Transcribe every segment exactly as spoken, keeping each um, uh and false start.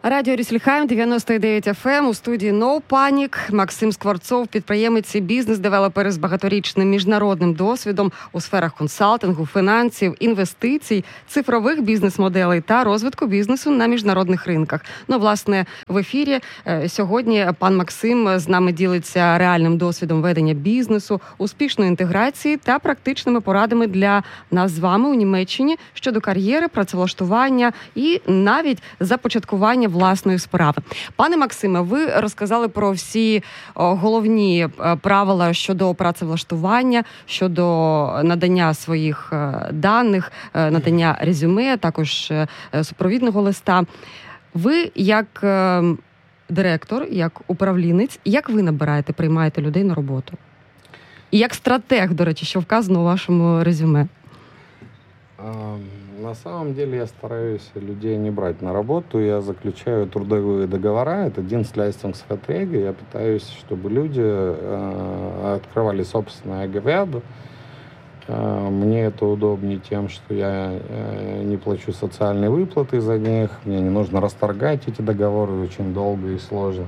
Радіо Рісліхайм, дев'яносто дев'ять еф ем, у студії No Panic. Максим Скворцов, підприємець і бізнес-девелопер з багаторічним міжнародним досвідом у сферах консалтингу, фінансів, інвестицій, цифрових бізнес-моделей та розвитку бізнесу на міжнародних ринках. Ну, власне, в ефірі сьогодні пан Максим з нами ділиться реальним досвідом ведення бізнесу, успішної інтеграції та практичними порадами для нас з вами у Німеччині щодо кар'єри, працевлаштування і навіть започаткування власної справи. Пане Максиме, ви розказали про всі головні правила щодо працевлаштування, щодо надання своїх даних, надання резюме, також супровідного листа. Ви як директор, як управлінець, як ви набираєте, приймаєте людей на роботу? І як стратег, до речі, що вказано у вашому резюме? На самом деле я стараюсь людей не брать на работу, я заключаю трудовые договора, это Dienstleistungsverträge, я пытаюсь, чтобы люди э, открывали собственное ГВ. Э, мне это удобнее тем, что я э, не плачу социальные выплаты за них, мне не нужно расторгать эти договоры очень долго и сложно.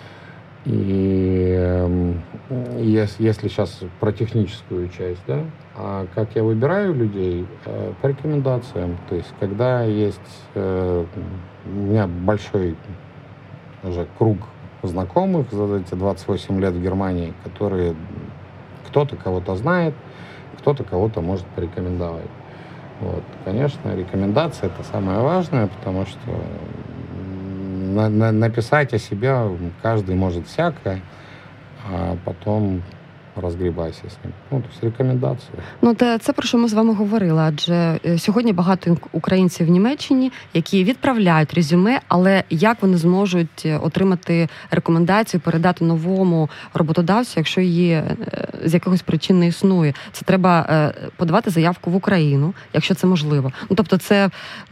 И э, если, если сейчас про техническую часть, да, а как я выбираю людей? Э, по рекомендациям. То есть, когда есть э, у меня большой уже круг знакомых за эти двадцать восемь лет в Германии, которые кто-то кого-то знает, кто-то кого-то может порекомендовать. Вот. Конечно, рекомендация — это самое важное, потому что на, на, написать о себе каждый может всякое, а потом розгрібайся з ним. Ну, тобто рекомендації. Ну, це, це про що ми з вами говорили, адже сьогодні багато українців в Німеччині, які відправляють резюме, але як вони зможуть отримати рекомендацію, передати новому роботодавцю, якщо її з якихось причин не існує? Це треба подавати заявку в Україну, якщо це можливо. Ну, тобто це...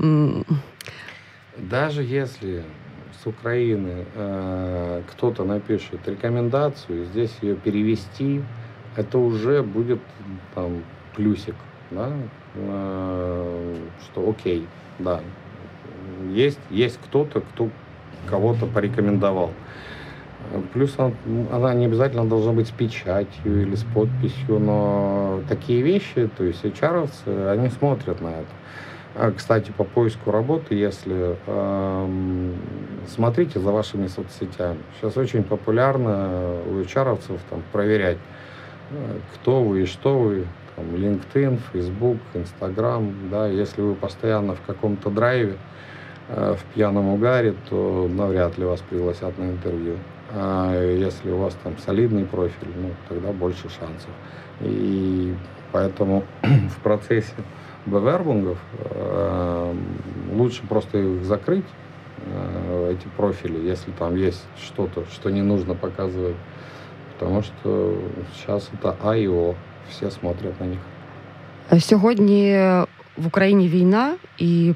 Даже если с Украины э, кто-то напишет рекомендацию, здесь ее перевести, это уже будет там плюсик, да, э, что окей, да, есть, есть кто-то, кто кого-то порекомендовал. Плюс она, она не обязательно должна быть с печатью или с подписью, но такие вещи, то есть эйч ар-овцы, они смотрят на это. Кстати, по поиску работы, если э, смотрите за вашими соцсетями. Сейчас очень популярно у эйч ар-овцев там проверять, кто вы и что вы. Там, LinkedIn, Facebook, Instagram. Да, если вы постоянно в каком-то драйве, э, в пьяном угаре, то навряд ли вас пригласят на интервью. А если у вас там солидный профиль, ну, тогда больше шансов. И поэтому в процессе бевербунгов э, лучше просто их закрыть, э, эти профили, если там есть что-то, что не нужно показывать, потому что сейчас это А і О, все смотрят на них. Сьогодні в Україні війна і,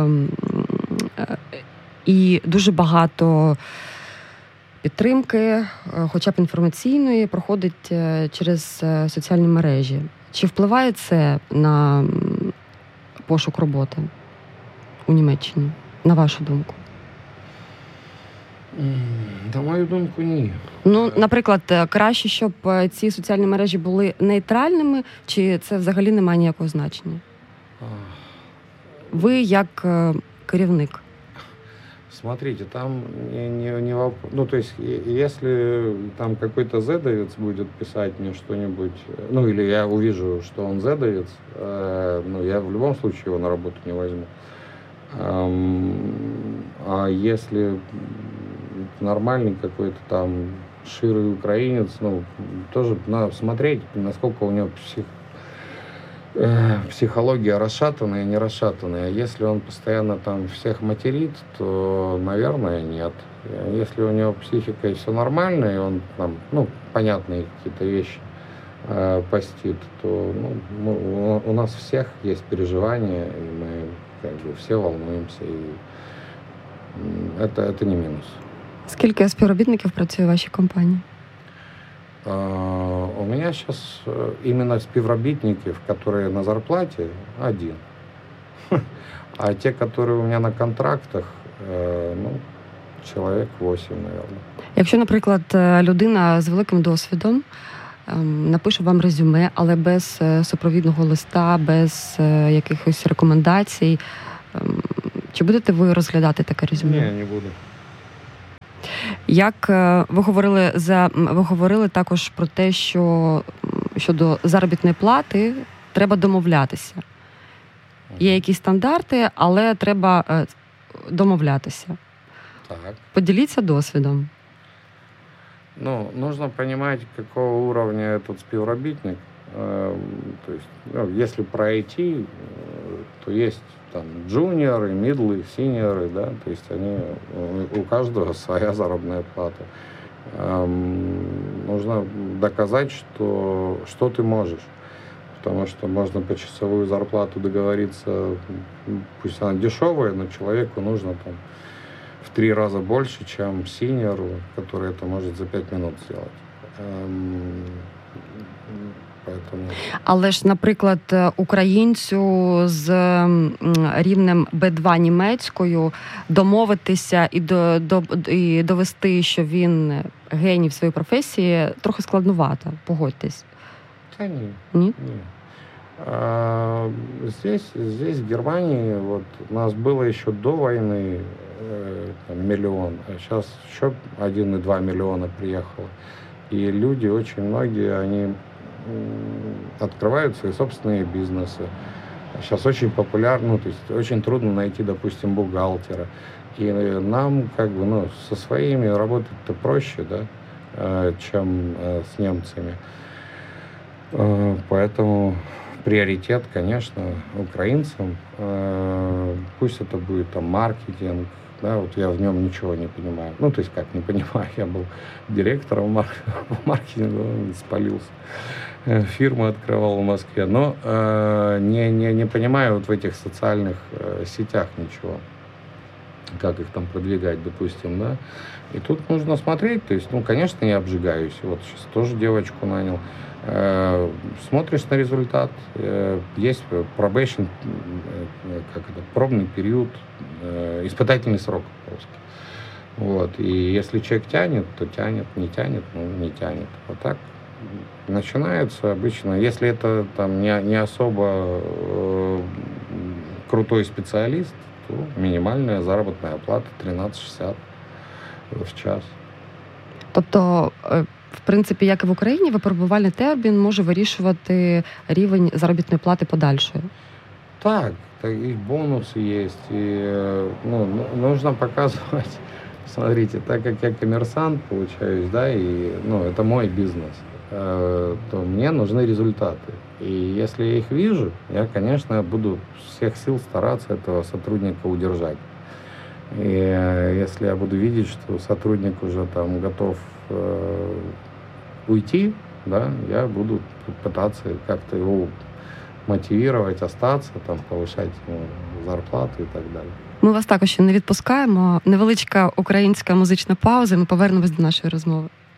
і дуже багато підтримки, хоча б інформаційної, проходить через соціальні мережі. Чи впливає це на пошук роботи у Німеччині, на вашу думку? На мою думку, ні. Ну, наприклад, краще, щоб ці соціальні мережі були нейтральними, чи це взагалі не має ніякого значення? Ви як керівник? Смотрите, там не, не, не вопрос. Ну, то есть, если там какой-то зедовец будет писать мне что-нибудь, ну, или я увижу, что он зедовец, э, ну, я в любом случае его на работу не возьму. Эм, а если нормальный какой-то там ширый украинец, ну, тоже надо смотреть, насколько у него псих... психология расшатанная, не расшатанная. Если он постоянно там всех материт, то, наверное, нет. Если у него психика и все нормально, и он там, ну, понятные какие-то вещи э, постит, то ну, мы, у нас всех есть переживания, и мы как бы все волнуемся, и это, это не минус. Скільки співробітників працює в вашій компанії? У меня сейчас именно співробітников, которые на зарплате, один. А те, которые у меня на контрактах, ну, человек восемь, наверное. Якщо, наприклад, людина з великим досвідом напише вам резюме, але без супровідного листа, без якихось рекомендацій, чи будете ви розглядати таке резюме? Ні, не буду. Як ви говорили за ви говорили також про те, що щодо заробітної плати треба домовлятися. Є якісь стандарти, але треба домовлятися. Так. Поділіться досвідом. Ну, нужно понимать, какого уровня этот співробітник. То есть, ну, если про ай ти, то есть там джуниоры, мидлы, синьоры, да, то есть они, у каждого своя заработная плата. Эм, нужно доказать, что, что ты можешь. Потому что можно по часовую зарплату договориться, пусть она дешевая, но человеку нужно там в три раза больше, чем синьору, который это может за пять минут сделать. Эм, поэтому... Але ж, наприклад, українцю з рівнем бі два німецькою домовитися і, до, до, і довести, що він геній в своїй професії, трохи складновато, погодьтесь. Да нет. Нет? Нет. А, здесь, здесь, в Германии, вот, у нас было еще до войны э, там, миллион, а сейчас еще один и два миллиона приехало. И люди, очень многие, они м, открывают свои собственные бизнесы. Сейчас очень популярно, ну, то есть очень трудно найти, допустим, бухгалтера. И нам, как бы, ну, со своими работать-то проще, да, э, чем э, с немцами. Э, поэтому приоритет, конечно, украинцам. Э, пусть это будет там маркетинг, да, вот я в нем ничего не понимаю. Ну, то есть как не понимаю, я был директором по маркетингу, спалился. Фирму открывал в Москве, но э, не, не, не понимаю вот в этих социальных э, сетях ничего, как их там продвигать, допустим, да. И тут нужно смотреть, то есть, ну, конечно, я обжигаюсь. Вот сейчас тоже девочку нанял. Э, смотришь на результат, э, есть probation, э, как это, пробный период, э, испытательный срок по-русски. Вот. И если человек тянет, то тянет, не тянет, ну, не тянет. Вот так начинается обычно, если это там не, не особо э, крутой специалист, то минимальная заработная плата тринадцять шістдесят в час. Тобто, в принципі, як і в Україні, випробувальний термін може вирішувати рівень заробітної плати подальшої? Так, и бонусы есть, и ну, нужно показывать. Смотрите, так как я коммерсант, получаюсь, да, и ну, это мой бизнес, э, то мне нужны результаты. И если я их вижу, я, конечно, буду с всех сил стараться этого сотрудника удержать. И э, если я буду видеть, что сотрудник уже там готов э, уйти, да, я буду пытаться как-то его мотивировать, остаться, там, повышать ему зарплату и так далі. Ми вас також ще не відпускаємо. Невеличка українська музична пауза, ми повернемось до нашої розмови.